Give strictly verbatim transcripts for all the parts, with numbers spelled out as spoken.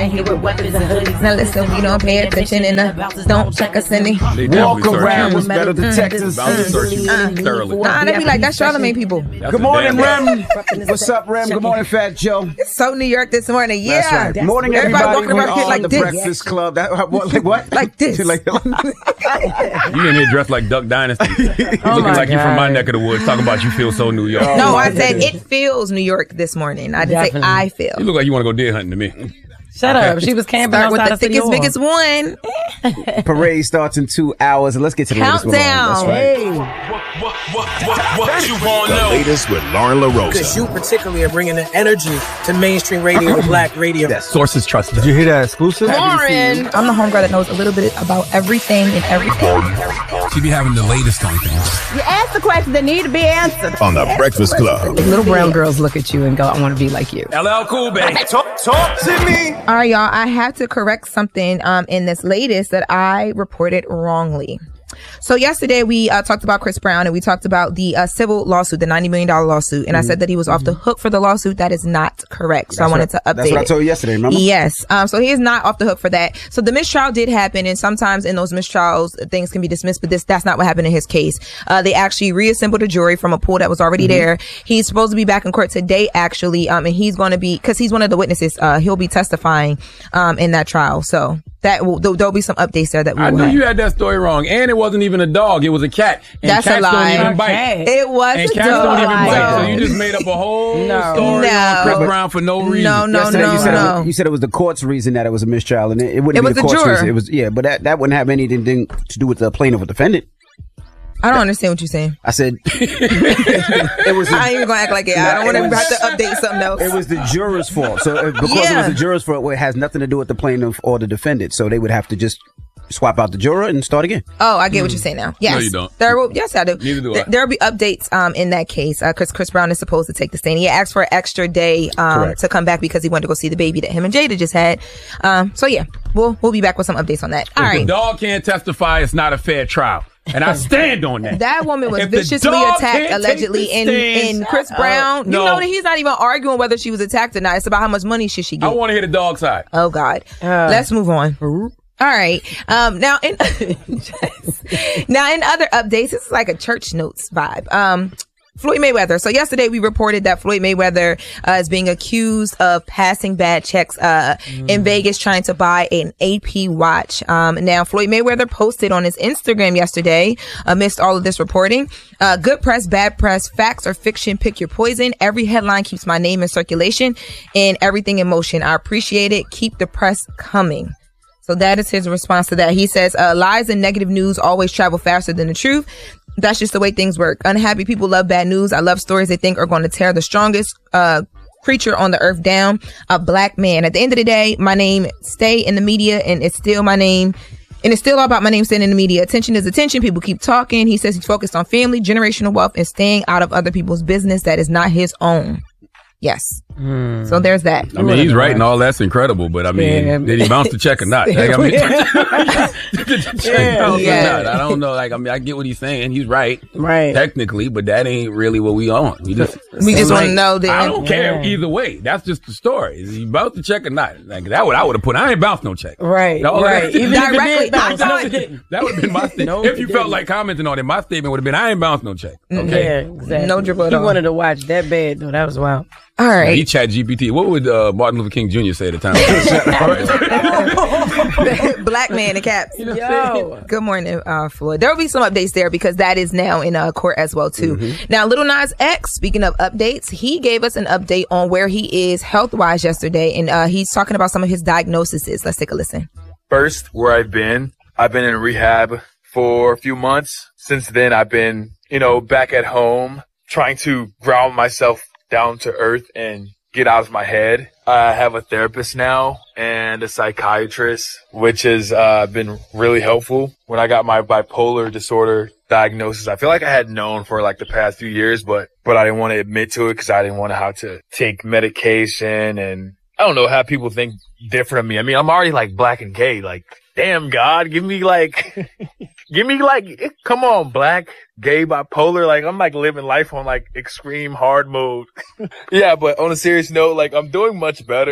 And here with weapons and hoodies. Now listen, we don't pay attention and uh, don't check us any. Walk around with metal detectors. Uh, thoroughly. Nah, they be like, that's Charlamagne people. That's Good morning, Rem. What's up, Rem? Good morning, Fat Joe. It's so New York this morning. Yeah. That's right. That's morning, everybody. everybody. Everybody walking around here like the this. Breakfast Club. That, what, like what? Like this. like, You in here dressed like Duck Dynasty. You Oh looking like God. you from my neck of the woods, talking about you feel so New York. No, I said it feels New York this morning. I didn't say I feel. You look like you want to go deer hunting to me. Shut up. She was camping Start with outside the of City thickest, Hall. biggest one. Parade starts in two hours, and let's get to the latest with Lauren. Countdown. That's right. What, what, what, what you want to The know? latest with Lauren LaRosa. Because you particularly are bringing the energy to mainstream radio, to black radio. Yes. Sources trusted. Did you hear that exclusive? Lauren. I'm the homegirl that knows a little bit about everything and everything. She be having the latest on things. You ask the questions that need to be answered. On the Breakfast Club. Little brown girls look at you and go, I want to be like you. L L Cool, baby. Talk, talk to me. All right, y'all. I have to correct something um, in this latest that I reported wrongly. So yesterday we uh, talked about Chris Brown and we talked about the uh, civil lawsuit, the ninety million dollars lawsuit. And mm-hmm. I said that he was off the hook for the lawsuit. That is not correct. So That's I wanted what, to update That's what I it. told you yesterday, remember? Yes. Um, so he is not off the hook for that. So the mistrial did happen, and sometimes in those mistrials, things can be dismissed, but this, that's not what happened in his case. Uh, they actually reassembled a jury from a pool that was already mm-hmm. there. He's supposed to be back in court today, actually. Um, and he's going to be, cause he's one of the witnesses, uh, he'll be testifying, um, in that trial. So that will, there'll, there'll be some updates there that we I will knew have. you had that story wrong. And it wasn't even a dog. It was a cat. And That's cats a lie. don't even bite. It was And a cats dog. don't even bite. No. So you just made up a whole No. story No. on Chris Brown for no reason. No, no, Yesterday no, you said, no. You said it was the court's reason that it was a mistrial, and it, it wouldn't It be was the the court's juror. reason. It was, yeah, but that, that wouldn't have anything to do with the plaintiff or defendant. I don't understand what you're saying. I said it was. I ain't even gonna act like it. I don't want to have to update something else. It was the juror's fault. So uh, because Yeah. it was the juror's fault, well, it has nothing to do with the plaintiff or the defendant. So they would have to just swap out the juror and start again. Oh, I get what you're saying now. Yes. No, you don't. There will, yes, I do. Neither do Th- I. There will be updates um, in that case because Chris Brown is supposed to take the stand. He asked for an extra day um, Correct. to come back because he wanted to go see the baby that him and Jada just had. Um, so yeah, we'll we'll be back with some updates on that. All If the right. dog can't testify, it's not a fair trial. And I stand on that. That woman was If the viciously dog attacked can't allegedly take in, the stand- in Chris Shut Brown. up. You No. know that he's not even arguing whether she was attacked or not. It's about how much money should she I get. want to hear the dog side. Oh God. Let's move on. All right. Um, now in now in other updates, it's like a church notes vibe. Um, Floyd Mayweather. So yesterday we reported that Floyd Mayweather uh, is being accused of passing bad checks uh, mm. in Vegas trying to buy an A P watch. Um, now Floyd Mayweather posted on his Instagram yesterday amidst all of this reporting, uh, good press, bad press, facts or fiction, pick your poison. Every headline keeps my name in circulation and everything in motion. I appreciate it. Keep the press coming. So that is his response to that. He says, uh, lies and negative news always travel faster than the truth. That's just the way things work. Unhappy people love bad news. I love stories they think are going to tear the strongest uh creature on the earth down, a black man. At the end of the day, my name stay in the media and it's still my name. And it's still all about my name staying in the media. Attention is attention. People keep talking. He says he's focused on family, generational wealth, and staying out of other people's business that is not his own. Yes. Mm. So there's that. I mean, he's right and all that's incredible, but I mean, yeah. did he bounce the check or not? Like, I mean, did the check yeah. bounce yeah. or not? I don't know. Like, I mean, I get what he's saying. He's right. Right. Technically, but that ain't really what we on. We just, we just like, want to know that. I don't care either way. That's just the story. Is he bounced the check or not? Like, that would I would have put, I ain't bounced no check. Right. No, right. Even directly. Bounce, that would have been my statement. No, if you felt like commenting on it, my statement would have been, I ain't bounced no check. Okay. Yeah, exactly. No dribble at He all. wanted to watch that bad, though. That was wild. All right. Yeah, he chat G P T. What would uh, Martin Luther King Junior say at the time? Black man in caps. Yo. Good morning, uh, Floyd. There will be some updates there because that is now in uh, court as well, too. Mm-hmm. Now, Lil Nas X, speaking of updates, he gave us an update on where he is health-wise yesterday, and uh, he's talking about some of his diagnoses. Let's take a listen. First, where I've been, I've been in rehab for a few months. Since then, I've been, you know, back at home, trying to ground myself down to earth and get out of my head. I have a therapist now and a psychiatrist, which has uh, been really helpful. When I got my bipolar disorder diagnosis, I feel like I had known for like the past few years, but but I didn't want to admit to it because I didn't want to have to take medication and I don't know, have people think different of me. I mean, I'm already like black and gay. Like, damn, God, give me like, give me like, come on, black, gay, bipolar. Like, I'm like living life on like extreme hard mode. Yeah, but on a serious note, like I'm doing much better.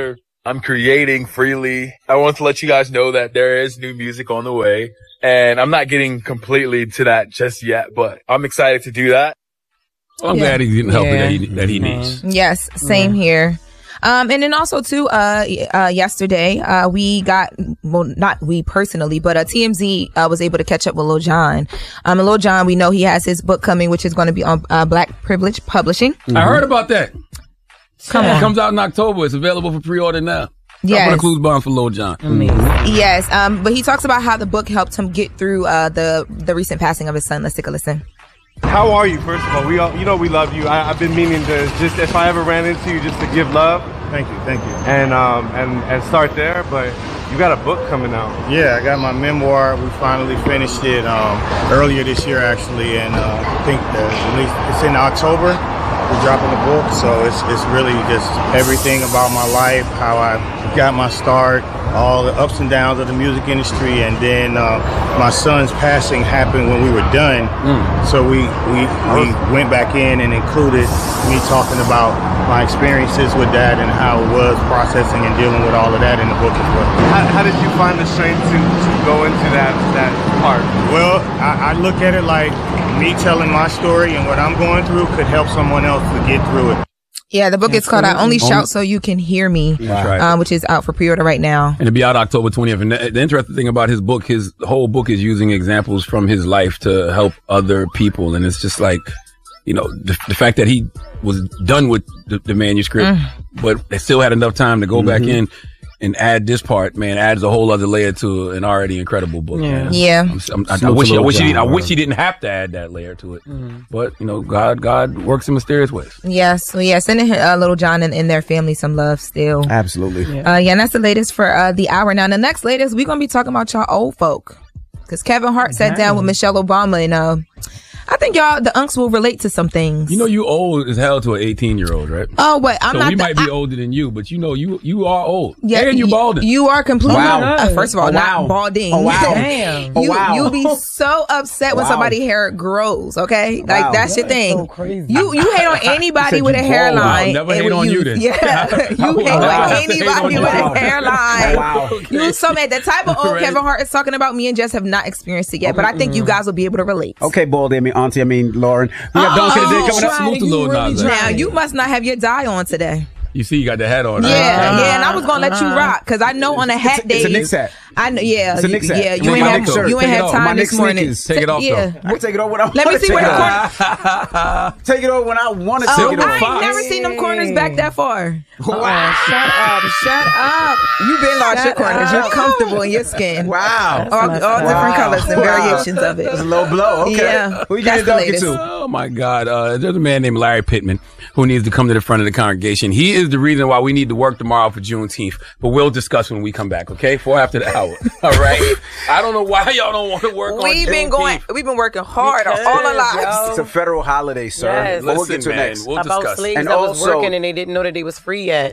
I'm creating freely. I want to let you guys know that there is new music on the way, and I'm not getting completely to that just yet, but I'm excited to do that. Well, I'm yeah. glad he's getting help yeah. that he, that he needs. Yes, same yeah. here. Um, and then also too, uh, uh, yesterday, uh, we got, well, not we personally, but, uh, T M Z, uh, was able to catch up with Lil Jon. Um, and Lil Jon, we know he has his book coming, which is going to be on, uh, Black Privilege Publishing. Mm-hmm. I heard about that. Come it on. comes out in October. It's available for pre-order now. Yes. Up clues bombs for Lil Jon. Amazing. Yes. Um, but he talks about how the book helped him get through, uh, the, the recent passing of his son. Let's take a listen. How are you, first of all? We all, you know we love you. I, I've been meaning to just, if I ever ran into you, just to give love. Thank you, thank you. And um and, and start there, but you got a book coming out. Yeah, I got my memoir. We finally finished it um, earlier this year, actually, and uh, I think the, at least it's in October. We're dropping the book, so it's it's really just everything about my life, how I got my start, all the ups and downs of the music industry, and then uh, my son's passing happened when we were done. Mm. So we, we we went back in and included me talking about my experiences with that and how it was processing and dealing with all of that in the book as well. How, how did you find the strength to, to go into that that part? Well, I, I look at it like me telling my story and what I'm going through could help someone else to get through it. Yeah, the book is called I Only Shout So You Can Hear Me, right. um, which is out for pre-order right now. And it'll be out October twentieth. And the, the interesting thing about his book, his whole book is using examples from his life to help other people. And it's just like, you know, the, the fact that he was done with the, the manuscript, mm. but they still had enough time to go mm-hmm. back in and add this part, man, adds a whole other layer to an already incredible book. Yeah. Man. yeah. I'm, I'm, I, I wish, I wish, he didn't, I wish he didn't have to add that layer to it. Mm. But, you know, God, God works in mysterious ways. Yes. So, yeah, sending uh, Lil Jon and, and their family some love still. Absolutely. Yeah, uh, yeah and that's the latest for uh, the hour. Now, the next latest, we're going to be talking about y'all old folk. Because Kevin Hart sat down with Michelle Obama and, uh, I think y'all, the unks will relate to some things. You know, you old as hell to an eighteen year old, right? Oh, wait, I'm so not. we the, might be I, older than you, but you know, you you are old. Yeah, and you balding. You are completely. Wow. Uh, first of all, oh, wow. not balding. Oh, wow. Damn. Oh, you, wow. You'll be so upset when wow. somebody's hair grows, okay? Like, wow. that's your that thing. So crazy. You you hate on anybody with a hairline. Wow, never hate on you then. Yeah. You hate on anybody with a hairline. Wow. You so mad. The type of old Right. Kevin Hart is talking about, me and Jess have not experienced it yet, but I think you guys will be able to relate. Okay, Baldy, I mean, Auntie, I mean, Lauren. We have Donkey Oh, today coming up. Salute to Lil Nas X. Now, you must not have your dye on today. You see, you got the hat on. Yeah, right? yeah, and I was gonna let you rock because I know on a hat It's a, day. it's a Knicks hat. I know, yeah, It's a Knicks hat. yeah. You My ain't Knicks have shirt. you ain't Take it had off. time My this Knicks morning. sneakers. Take it off, Yeah. though. I take it off when I want Let me to see take where it the off. corner. Take it off when I want to Oh, take it I off. ain't never seen them corners back that far. Wow. Shut up. Shut up. You've been lost your Shut corners. You're up. comfortable in your skin. Wow. All, all different Wow. colors and Wow. variations of it. That's a low blow. Okay. Yeah. Who you That's getting the Donkey latest. to? Oh my God! Uh, there's a man named Larry Pittman who needs to come to the front of the congregation. He is the reason why we need to work tomorrow for Juneteenth. But we'll discuss when we come back. Okay, four after the hour. All right. I don't know why y'all don't want to work on We've been Juneteenth. going. We've been working hard Because, all our lives. yo. It's a federal holiday, sir. Yes. But we'll get Listen, to it man, next. we'll About discuss. slaves And that was also- working and they didn't know that they was free yet.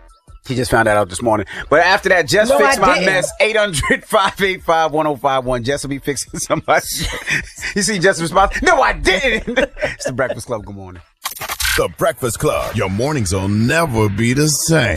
He just found that out this morning. But after that, Jess No, fixed I my didn't. mess. eight hundred, five eight five, one oh five one. Jess will be fixing somebody. You see Jess' response? No, I didn't. It's the Breakfast Club. Good morning. The Breakfast Club. Your mornings will never be the same.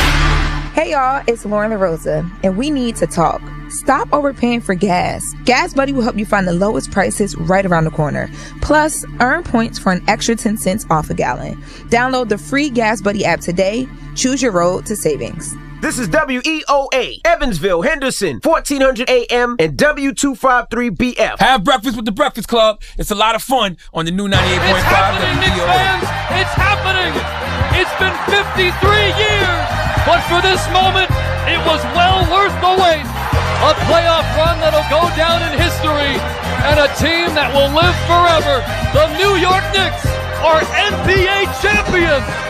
Hey y'all, it's Lauren LaRosa, and we need to talk. Stop overpaying for gas. Gas Buddy will help you find the lowest prices right around the corner. Plus, earn points for an extra ten cents off a gallon. Download the free Gas Buddy app today. Choose your road to savings. This is W E O A, Evansville, Henderson, fourteen hundred A M and W two fifty-three B F. Have breakfast with the Breakfast Club. It's a lot of fun on the new ninety-eight point five It's happening, Knicks fans. It's happening. It's been fifty-three years, but for this moment, it was well worth the wait. A playoff run that'll go down in history, and a team that will live forever. The New York Knicks are N B A champions.